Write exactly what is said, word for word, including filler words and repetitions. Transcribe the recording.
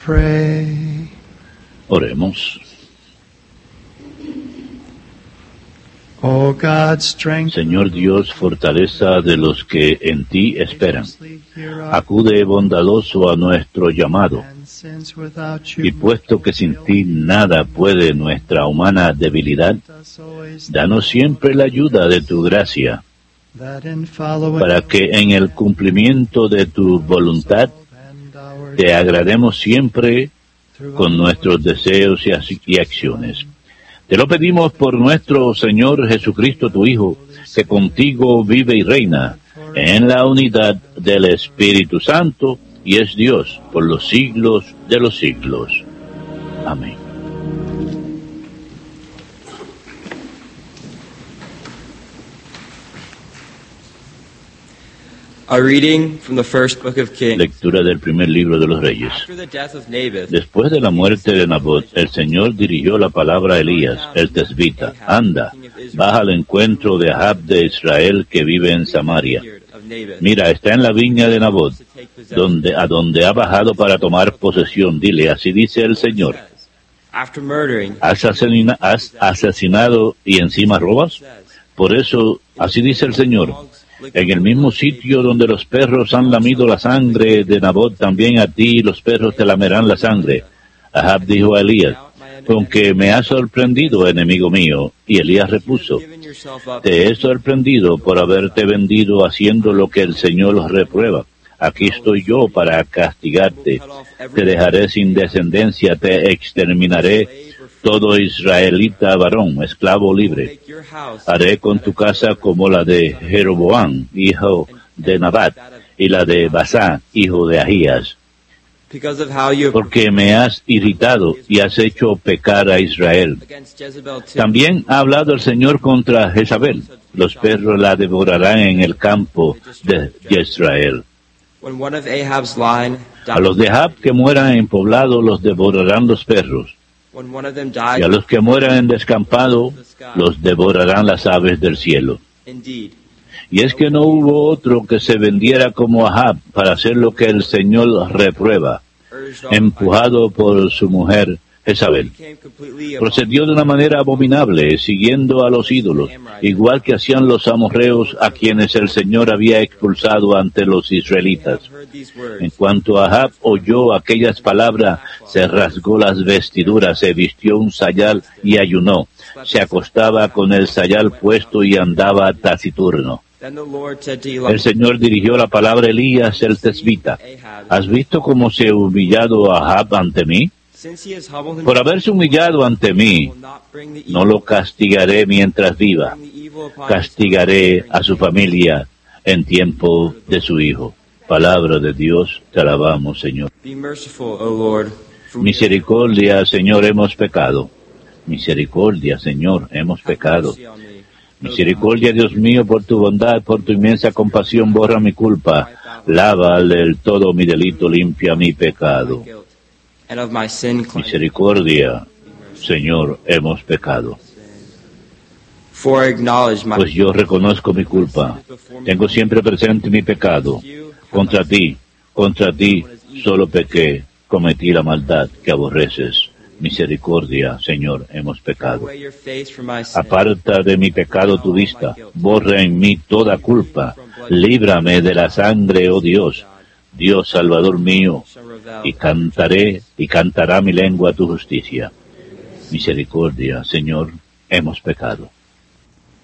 Pray. Oremos. O God, strength, Señor Dios, fortaleza de los que en ti esperan. Acude bondadoso a nuestro llamado, y puesto que sin ti nada puede nuestra humana debilidad, danos siempre la ayuda de tu gracia, para que en el cumplimiento de tu voluntad te agrademos siempre con nuestros deseos y, ac- y acciones. Te lo pedimos por nuestro Señor Jesucristo, tu Hijo, que contigo vive y reina en la unidad del Espíritu Santo y es Dios por los siglos de los siglos. Amén. A reading from the first book of Kings. Lectura del primer libro de los Reyes. After the death of Naboth, Después de la muerte de Nabot, el Señor dirigió la palabra a Elías, el tesbita. Anda, baja al encuentro de Ahab de Israel que vive en Samaria. of Naboth, Mira, está en la viña de Nabot, donde, a donde ha bajado para tomar posesión. Dile, así dice el Señor. after murdering, ¿Has, asesina- has asesinado y encima robas? Por eso, así dice el Señor. En el mismo sitio donde los perros han lamido la sangre de Nabot, también a ti los perros te lamerán la sangre. Ahab dijo a Elías, con que me has sorprendido, enemigo mío. Y Elías repuso, given yourself up, te he sorprendido por haberte vendido haciendo lo que el Señor reprueba. Aquí estoy yo para castigarte. Te dejaré sin descendencia, te exterminaré todo israelita varón, esclavo libre. make your house Haré con tu casa como la de Jeroboam, hijo de Nabat, y la de Basá, hijo de Ahías, because of how you have porque me has irritado y has hecho pecar a Israel. against Jezebel too. También ha hablado el Señor contra Jezabel. Los perros la devorarán en el campo de Israel. When one of Ahab's line A los de Ahab que mueran en poblado los devorarán los perros, when one of them y a died, los que mueran en descampado los devorarán las aves del cielo. indeed, Y es que no hubo otro que se vendiera como Ahab para hacer lo que el Señor reprueba, urged on by empujado por su mujer Jezabel. became completely Procedió de una manera abominable, siguiendo a los ídolos, igual que hacían los amorreos a quienes el Señor había expulsado ante los israelitas. heard these En words. cuanto Ahab oyó aquellas palabras, se rasgó las vestiduras, se vistió un sayal y ayunó. Se acostaba con el sayal puesto y andaba taciturno. Then the Lord said to Eli, El Señor dirigió la palabra a Elías el tesbita. Ahab, ¿Has visto cómo se ha humillado Ahab ante mí? since he has humbled Por himself, haberse humillado ante he mí, will not bring the no evil, lo castigaré mientras viva. bring the evil upon his Castigaré a su familia en tiempo de su hijo. Palabra de Dios, te alabamos, Señor. Be merciful, O Lord, for we Misericordia, Señor, hemos pecado. Misericordia, Señor, hemos have pecado. mercy on me. Misericordia, Dios mío, por tu bondad, por tu inmensa compasión, borra mi culpa. Lava del todo mi delito, limpia mi pecado. Guilt, and of my sin cleanse. Misericordia, Señor, hemos pecado. For I acknowledge my Pues yo reconozco mi culpa. Tengo siempre presente mi pecado. Contra ti, contra ti, solo pequé, cometí la maldad que aborreces. Misericordia, Señor, hemos pecado. away your face from my sin. Aparta de mi pecado tu vista, borra en mí toda culpa, líbrame de la sangre, oh Dios, Dios Salvador mío, Shall revel. y cantaré, y cantará mi lengua tu justicia. Misericordia, Señor, hemos pecado.